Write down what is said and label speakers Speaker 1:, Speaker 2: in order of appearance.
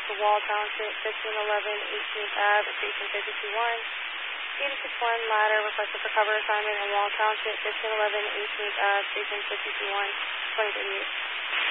Speaker 1: to Wall Township, 1511 18th Ave, Station 521. Unit 61 ladder requested for cover assignment in Wall Township, 1511 18th Ave, Station 521, 2038.